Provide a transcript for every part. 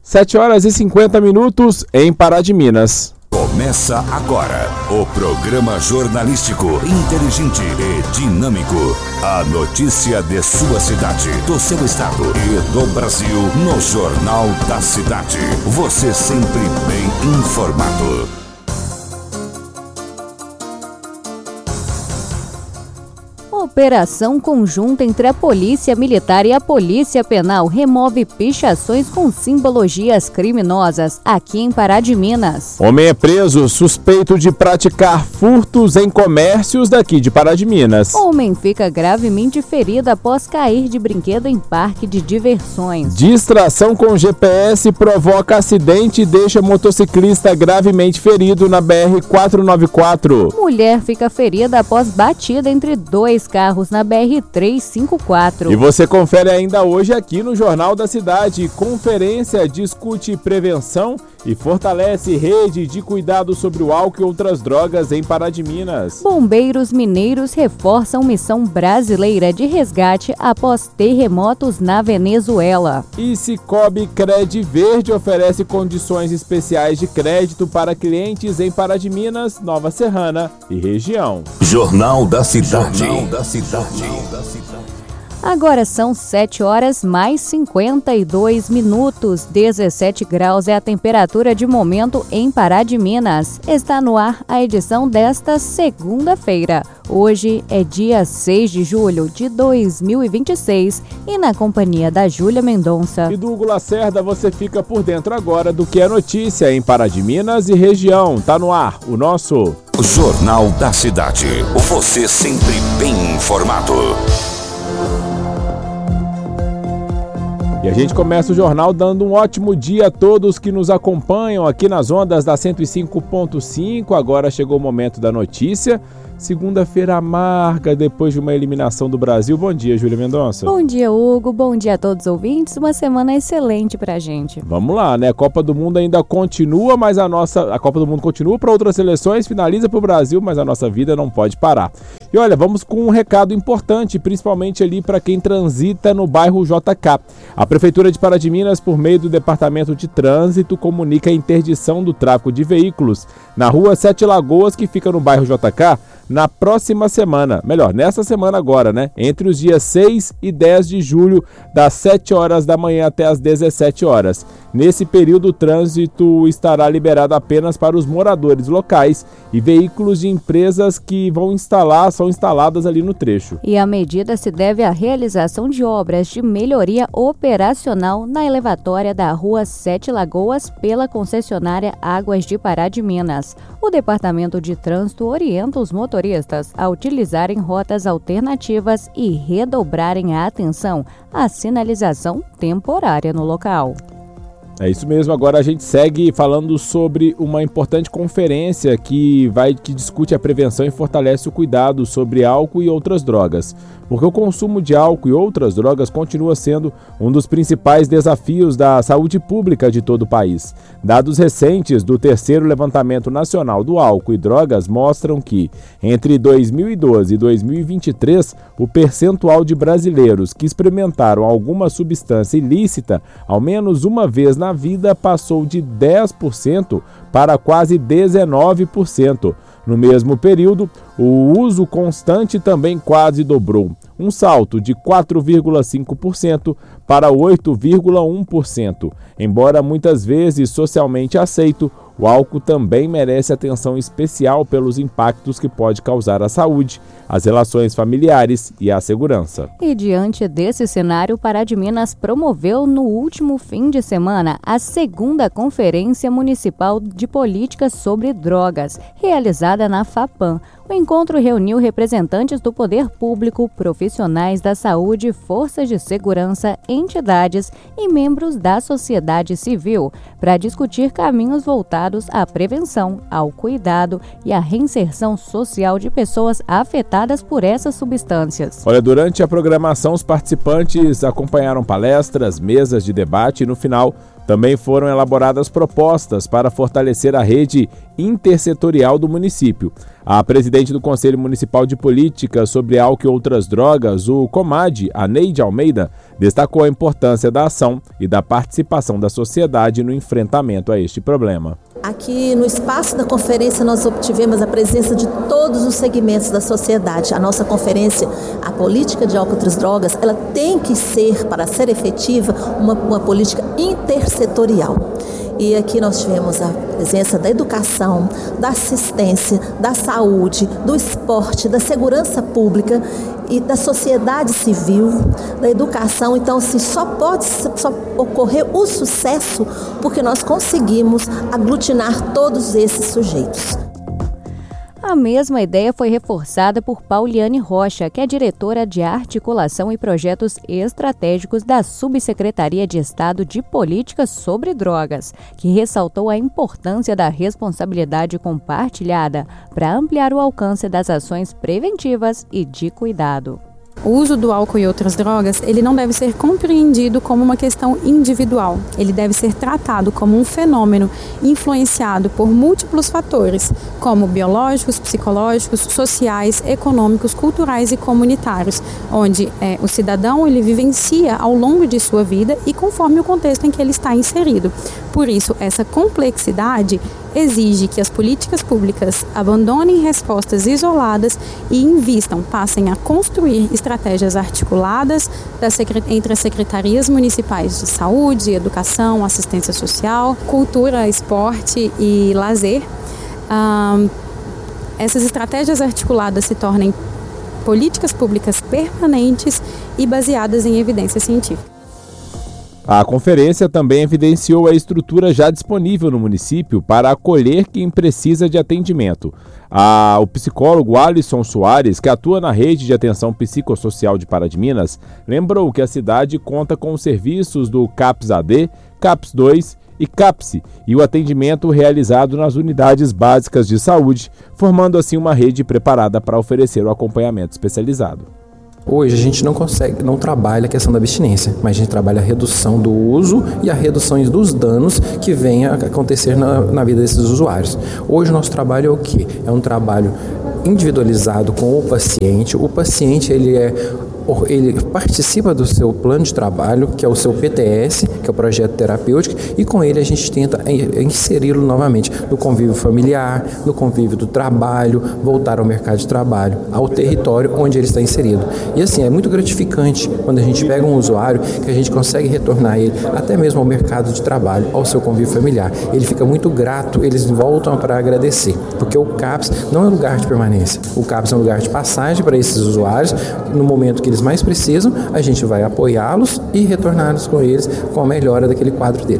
7h50 em Pará de Minas. Começa agora o programa jornalístico inteligente e dinâmico. A notícia de sua cidade, do seu estado e do Brasil no Jornal da Cidade. Você sempre bem informado. Operação conjunta entre a Polícia Militar e a Polícia Penal remove pichações com simbologias criminosas aqui em Pará de Minas. Homem é preso suspeito de praticar furtos em comércios daqui de Pará de Minas. Homem fica gravemente ferido após cair de brinquedo em parque de diversões. Distração com GPS provoca acidente e deixa motociclista gravemente ferido na BR-494. Mulher fica ferida após batida entre dois carros na BR-354. E você confere ainda hoje aqui no Jornal da Cidade. Conferência discute prevenção e fortalece rede de cuidado sobre o álcool e outras drogas em Pará de Minas. Bombeiros mineiros reforçam missão brasileira de resgate após terremotos na Venezuela. E Cicobi Cred Verde oferece condições especiais de crédito para clientes em Pará de Minas, Nova Serrana e região. Jornal da Cidade. Agora são 7h52, 17 graus é a temperatura de momento em Pará de Minas. Está no ar a edição desta segunda-feira. Hoje é dia 6 de julho de 2026 e na companhia da Júlia Mendonça e do Hugo Lacerda você fica por dentro agora do que é notícia em Pará de Minas e região. Tá no ar o nosso Jornal da Cidade. Você sempre bem informado. E a gente começa o jornal dando um ótimo dia a todos que nos acompanham aqui nas ondas da 105.5. Agora chegou o momento da notícia. Segunda-feira amarga depois de uma eliminação do Brasil. Bom dia, Júlia Mendonça. Bom dia, Hugo. Bom dia a todos os ouvintes. Uma semana excelente pra gente. Vamos lá, né? A Copa do Mundo ainda continua, mas a Copa do Mundo continua para outras seleções, finaliza para o Brasil, mas a nossa vida não pode parar. E olha, vamos com um recado importante, principalmente ali para quem transita no bairro JK. A Prefeitura de Pará de Minas, por meio do Departamento de Trânsito, comunica a interdição do tráfego de veículos na rua Sete Lagoas, que fica no bairro JK, na próxima semana, melhor, nessa semana agora, né? Entre os dias 6 e 10 de julho, das 7 horas da manhã até as 17 horas. Nesse período, o trânsito estará liberado apenas para os moradores locais e veículos de empresas que são instaladas ali no trecho. E a medida se deve à realização de obras de melhoria operacional na elevatória da Rua Sete Lagoas pela concessionária Águas de Pará de Minas. O Departamento de Trânsito orienta os motoristas a utilizarem rotas alternativas e redobrarem a atenção à sinalização temporária no local. É isso mesmo, agora a gente segue falando sobre uma importante conferência que discute a prevenção e fortalece o cuidado sobre álcool e outras drogas. Porque o consumo de álcool e outras drogas continua sendo um dos principais desafios da saúde pública de todo o país. Dados recentes do terceiro levantamento nacional do álcool e drogas mostram que, entre 2012 e 2023, o percentual de brasileiros que experimentaram alguma substância ilícita ao menos uma vez na vida passou de 10% para quase 19%. No mesmo período, o uso constante também quase dobrou, um salto de 4,5% para 8,1%. Embora muitas vezes socialmente aceito, o álcool também merece atenção especial pelos impactos que pode causar à saúde, às relações familiares e à segurança. E diante desse cenário, Pará de Minas promoveu no último fim de semana a segunda Conferência Municipal de Políticas sobre Drogas, realizada na FAPAM. O encontro reuniu representantes do poder público, profissionais da saúde, forças de segurança, entidades e membros da sociedade civil para discutir caminhos voltados à prevenção, ao cuidado e à reinserção social de pessoas afetadas por essas substâncias. Olha, durante a programação, os participantes acompanharam palestras, mesas de debate e, no final, Também foram elaboradas propostas para fortalecer a rede intersetorial do município. A presidente do Conselho Municipal de Política sobre Álcool e Outras Drogas, o COMAD, a Neide Almeida, destacou a importância da ação e da participação da sociedade no enfrentamento a este problema. Aqui no espaço da conferência nós obtivemos a presença de todos os segmentos da sociedade. A nossa conferência, a política de álcool e outras drogas, ela tem que ser, para ser efetiva, uma política intersetorial. E aqui nós tivemos a presença da educação, da assistência, da saúde, do esporte, da segurança pública e da sociedade civil, da educação. Então, assim, só ocorrer o sucesso porque nós conseguimos aglutinar todos esses sujeitos. A mesma ideia foi reforçada por Pauliane Rocha, que é diretora de Articulação e Projetos Estratégicos da Subsecretaria de Estado de Políticas sobre Drogas, que ressaltou a importância da responsabilidade compartilhada para ampliar o alcance das ações preventivas e de cuidado. O uso do álcool e outras drogas, ele não deve ser compreendido como uma questão individual. Ele deve ser tratado como um fenômeno influenciado por múltiplos fatores, como biológicos, psicológicos, sociais, econômicos, culturais e comunitários, onde o cidadão ele vivencia ao longo de sua vida e conforme o contexto em que ele está inserido. Por isso, essa complexidade exige que as políticas públicas abandonem respostas isoladas e invistam, passem a construir estratégias articuladas entre as secretarias municipais de saúde, educação, assistência social, cultura, esporte e lazer. Essas estratégias articuladas se tornem políticas públicas permanentes e baseadas em evidência científica. A conferência também evidenciou a estrutura já disponível no município para acolher quem precisa de atendimento. O psicólogo Alisson Soares, que atua na rede de atenção psicossocial de Pará de Minas, lembrou que a cidade conta com os serviços do CAPS-AD, CAPS-2 e CAPSE e o atendimento realizado nas unidades básicas de saúde, formando assim uma rede preparada para oferecer o acompanhamento especializado. Hoje a gente não trabalha a questão da abstinência, mas a gente trabalha a redução do uso e a redução dos danos que venham a acontecer na vida desses usuários. Hoje o nosso trabalho é o quê? É um trabalho individualizado com o paciente. O paciente ele participa do seu plano de trabalho, que é o seu PTS, que é o projeto terapêutico, e com ele a gente tenta inseri-lo novamente no convívio familiar, no convívio do trabalho, voltar ao mercado de trabalho, ao território onde ele está inserido. E assim, é muito gratificante quando a gente pega um usuário que a gente consegue retornar ele até mesmo ao mercado de trabalho, ao seu convívio familiar. Ele fica muito grato, eles voltam para agradecer, porque o CAPS não é lugar de permanência, o CAPS é um lugar de passagem para esses usuários. No momento que eles mais precisam, a gente vai apoiá-los e retorná-los com eles com a melhora daquele quadro dele.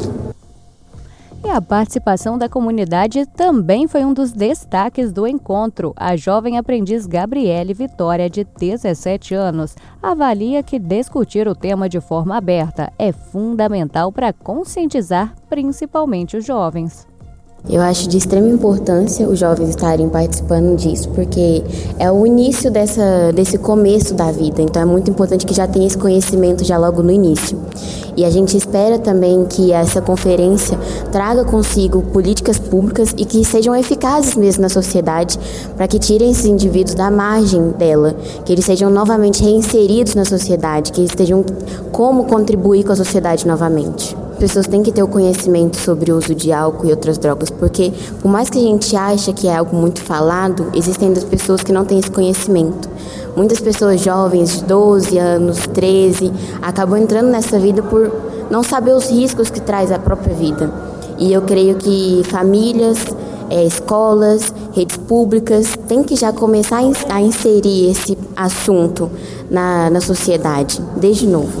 E a participação da comunidade também foi um dos destaques do encontro. A jovem aprendiz Gabriele Vitória, de 17 anos, avalia que discutir o tema de forma aberta é fundamental para conscientizar principalmente os jovens. Eu acho de extrema importância os jovens estarem participando disso, porque é o início desse começo da vida, então é muito importante que já tenha esse conhecimento já logo no início. E a gente espera também que essa conferência traga consigo políticas públicas e que sejam eficazes mesmo na sociedade, para que tirem esses indivíduos da margem dela, que eles sejam novamente reinseridos na sociedade, que eles estejam como contribuir com a sociedade novamente. As pessoas têm que ter o conhecimento sobre o uso de álcool e outras drogas, porque por mais que a gente ache que é algo muito falado, existem ainda pessoas que não têm esse conhecimento. Muitas pessoas jovens, de 12 anos, 13, acabam entrando nessa vida por não saber os riscos que traz a própria vida. E eu creio que famílias, escolas, redes públicas têm que já começar a inserir esse assunto na sociedade, desde novo.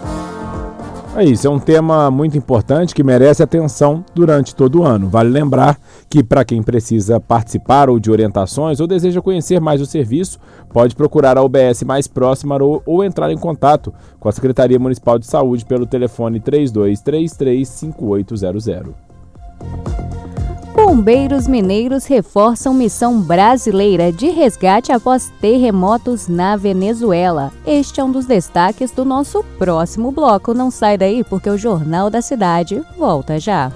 É isso, é um tema muito importante que merece atenção durante todo o ano. Vale lembrar que para quem precisa participar ou de orientações ou deseja conhecer mais o serviço, pode procurar a UBS mais próxima ou entrar em contato com a Secretaria Municipal de Saúde pelo telefone 3233-5800. Bombeiros mineiros reforçam missão brasileira de resgate após terremotos na Venezuela. Este é um dos destaques do nosso próximo bloco. Não sai daí porque o Jornal da Cidade volta já.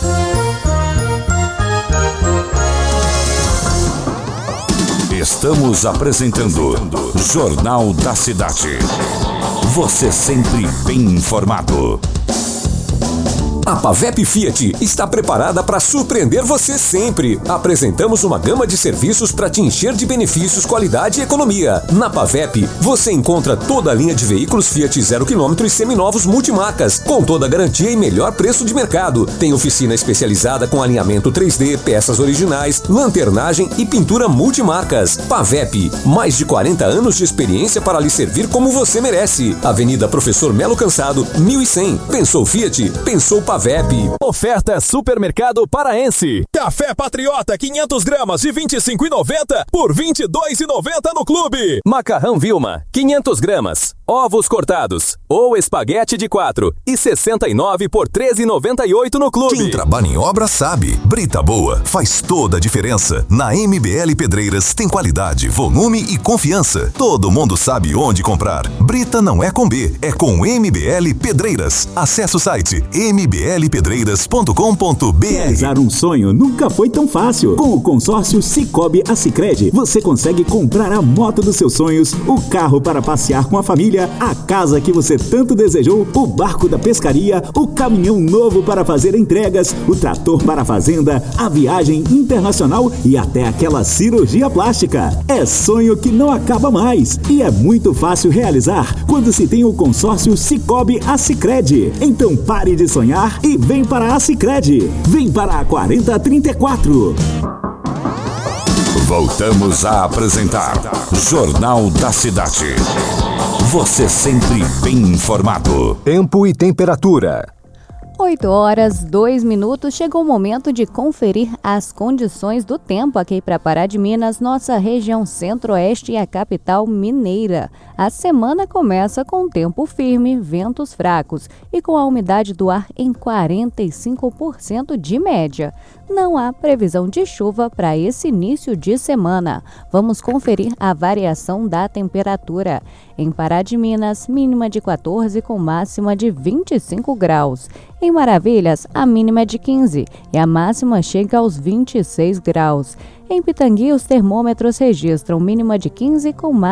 Estamos apresentando Jornal da Cidade. Você sempre bem informado. A Pavep Fiat está preparada para surpreender você sempre. Apresentamos uma gama de serviços para te encher de benefícios, qualidade e economia. Na Pavep, você encontra toda a linha de veículos Fiat 0 km e seminovos multimarcas, com toda a garantia e melhor preço de mercado. Tem oficina especializada com alinhamento 3D, peças originais, lanternagem e pintura multimarcas. Pavep, mais de 40 anos de experiência para lhe servir como você merece. Avenida Professor Melo Cansado, 1100. Pensou Fiat? Pensou Pavep. Oferta Supermercado Paraense. Café Patriota 500 gramas de R$ 25,90 por R$ 22,90 no clube. Macarrão Vilma 500 gramas. Ovos cortados ou espaguete de 4 e 69 por R$ 13,98 no clube. Quem trabalha em obra sabe. Brita boa faz toda a diferença. Na MBL Pedreiras tem qualidade, volume e confiança. Todo mundo sabe onde comprar. Brita não é com B, é com MBL Pedreiras. Acesse o site mblpedreiras.com.br. Realizar um sonho nunca foi tão fácil. Com o consórcio Sicoob Assicred, você consegue comprar a moto dos seus sonhos, o carro para passear com a família, a casa que você tanto desejou, o barco da pescaria, o caminhão novo para fazer entregas, o trator para a fazenda, a viagem internacional e até aquela cirurgia plástica. É sonho que não acaba mais e é muito fácil realizar quando se tem o consórcio Sicoob Assicred. Então pare de sonhar e vem para a Assicred. Vem para a 4034. Voltamos a apresentar Jornal da Cidade. Você sempre bem informado. Tempo e temperatura. 8 horas, 2 minutos, chegou o momento de conferir as condições do tempo aqui para Pará de Minas, nossa região centro-oeste e a capital mineira. A semana começa com tempo firme, ventos fracos e com a umidade do ar em 45% de média. Não há previsão de chuva para esse início de semana. Vamos conferir a variação da temperatura. Em Pará de Minas, mínima de 14 com máxima de 25 graus. Em Maravilhas, a mínima é de 15 e a máxima chega aos 26 graus. Em Pitangui, os termômetros registram mínima de 15 com máxima